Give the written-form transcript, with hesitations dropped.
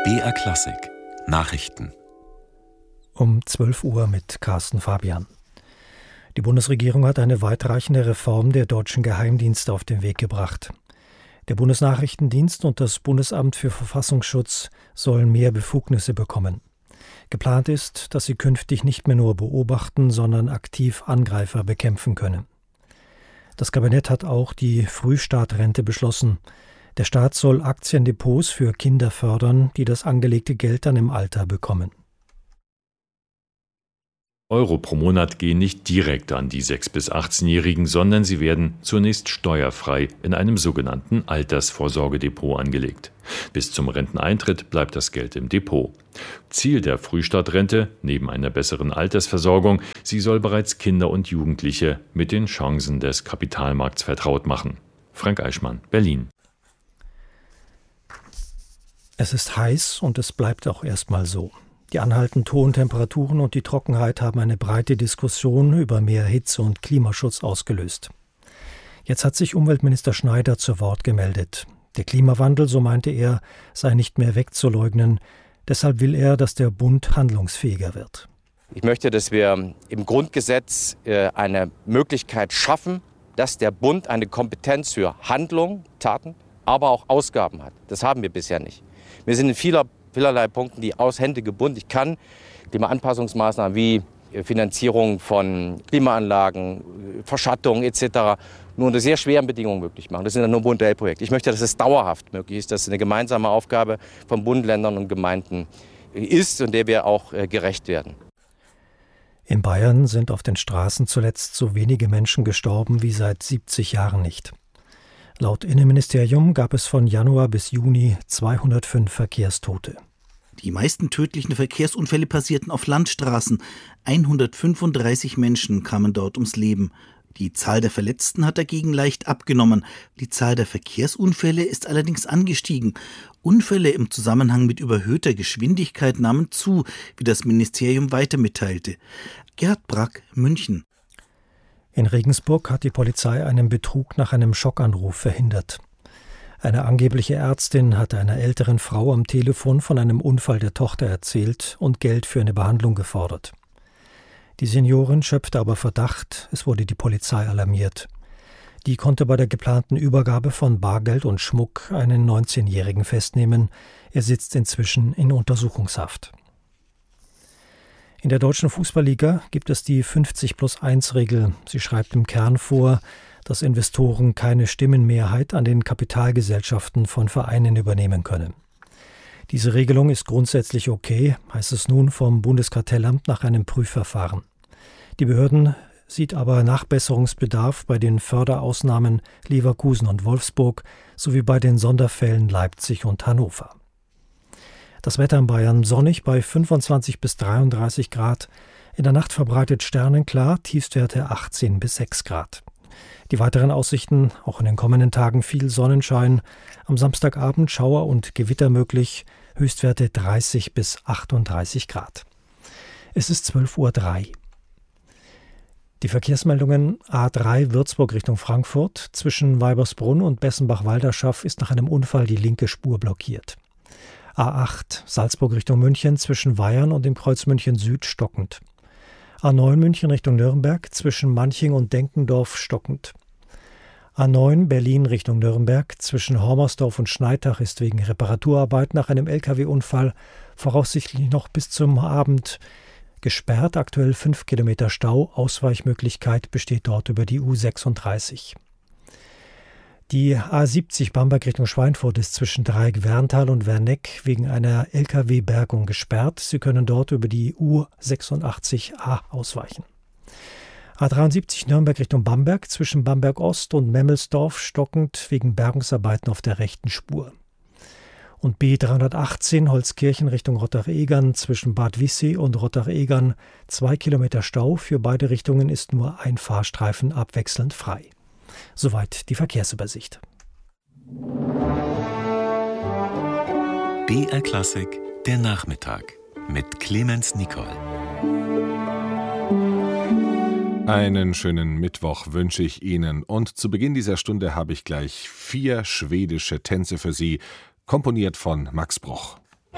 BR Klassik Nachrichten um 12 Uhr mit Carsten Fabian. Die Bundesregierung hat eine weitreichende Reform der deutschen Geheimdienste auf den Weg gebracht. Der Bundesnachrichtendienst und das Bundesamt für Verfassungsschutz sollen mehr Befugnisse bekommen. Geplant ist, dass sie künftig nicht mehr nur beobachten, sondern aktiv Angreifer bekämpfen können. Das Kabinett hat auch die Frühstartrente beschlossen. Der Staat soll Aktiendepots für Kinder fördern, die das angelegte Geld dann im Alter bekommen. Euro pro Monat gehen nicht direkt an die 6- bis 18-Jährigen, sondern sie werden zunächst steuerfrei in einem sogenannten Altersvorsorgedepot angelegt. Bis zum Renteneintritt bleibt das Geld im Depot. Ziel der Frühstartrente, neben einer besseren Altersversorgung, sie soll bereits Kinder und Jugendliche mit den Chancen des Kapitalmarkts vertraut machen. Frank Eichmann, Berlin. Es ist heiß und es bleibt auch erstmal so. Die anhaltenden hohen Temperaturen und die Trockenheit haben eine breite Diskussion über mehr Hitze und Klimaschutz ausgelöst. Jetzt hat sich Umweltminister Schneider zu Wort gemeldet. Der Klimawandel, so meinte er, sei nicht mehr wegzuleugnen. Deshalb will er, dass der Bund handlungsfähiger wird. Ich möchte, dass wir im Grundgesetz eine Möglichkeit schaffen, dass der Bund eine Kompetenz für Handlung, Taten, aber auch Ausgaben hat. Das haben wir bisher nicht. Wir sind in vielerlei Punkten die Hände gebunden. Ich kann Klimaanpassungsmaßnahmen wie Finanzierung von Klimaanlagen, Verschattung etc. nur unter sehr schweren Bedingungen möglich machen. Das sind dann nur Modellprojekte. Ich möchte, dass es dauerhaft möglich ist, dass es eine gemeinsame Aufgabe von Bund, Ländern und Gemeinden ist und der wir auch gerecht werden. In Bayern sind auf den Straßen zuletzt so wenige Menschen gestorben wie seit 70 Jahren nicht. Laut Innenministerium gab es von Januar bis Juni 205 Verkehrstote. Die meisten tödlichen Verkehrsunfälle passierten auf Landstraßen. 135 Menschen kamen dort ums Leben. Die Zahl der Verletzten hat dagegen leicht abgenommen. Die Zahl der Verkehrsunfälle ist allerdings angestiegen. Unfälle im Zusammenhang mit überhöhter Geschwindigkeit nahmen zu, wie das Ministerium weiter mitteilte. Gerhard Brack, München. In Regensburg hat die Polizei einen Betrug nach einem Schockanruf verhindert. Eine angebliche Ärztin hatte einer älteren Frau am Telefon von einem Unfall der Tochter erzählt und Geld für eine Behandlung gefordert. Die Seniorin schöpfte aber Verdacht, es wurde die Polizei alarmiert. Die konnte bei der geplanten Übergabe von Bargeld und Schmuck einen 19-Jährigen festnehmen. Er sitzt inzwischen in Untersuchungshaft. In der deutschen Fußballliga gibt es die 50+1-Regel. Sie schreibt im Kern vor, dass Investoren keine Stimmenmehrheit an den Kapitalgesellschaften von Vereinen übernehmen können. Diese Regelung ist grundsätzlich okay, heißt es nun vom Bundeskartellamt nach einem Prüfverfahren. Die Behörden sieht aber Nachbesserungsbedarf bei den Förderausnahmen Leverkusen und Wolfsburg sowie bei den Sonderfällen Leipzig und Hannover. Das Wetter in Bayern sonnig bei 25 bis 33 Grad. In der Nacht verbreitet sternenklar, Tiefstwerte 18 bis 6 Grad. Die weiteren Aussichten, auch in den kommenden Tagen viel Sonnenschein. Am Samstagabend Schauer und Gewitter möglich, Höchstwerte 30 bis 38 Grad. Es ist 12:03 Uhr. Die Verkehrsmeldungen: A3 Würzburg Richtung Frankfurt. Zwischen Weibersbrunn und Bessenbach-Walderschaff ist nach einem Unfall die linke Spur blockiert. A8 Salzburg Richtung München zwischen Weyern und dem Kreuz München Süd stockend. A9 München Richtung Nürnberg zwischen Manching und Denkendorf stockend. A9 Berlin Richtung Nürnberg zwischen Hormersdorf und Schneitach ist wegen Reparaturarbeit nach einem Lkw-Unfall voraussichtlich noch bis zum Abend gesperrt. Aktuell 5 Kilometer Stau. Ausweichmöglichkeit besteht dort über die U36. Die A70 Bamberg Richtung Schweinfurt ist zwischen Dreieck-Werntal und Werneck wegen einer Lkw-Bergung gesperrt. Sie können dort über die U86a ausweichen. A73 Nürnberg Richtung Bamberg zwischen Bamberg Ost und Memmelsdorf stockend wegen Bergungsarbeiten auf der rechten Spur. Und B318 Holzkirchen Richtung Rottach-Egern zwischen Bad Wissee und Rottach-Egern 2 Kilometer Stau. Für beide Richtungen ist nur ein Fahrstreifen abwechselnd frei. Soweit die Verkehrsübersicht. BR Klassik, der Nachmittag mit Clemens Nicol. Einen schönen Mittwoch wünsche ich Ihnen und zu Beginn dieser Stunde habe ich gleich 4 schwedische Tänze für Sie, komponiert von Max Bruch.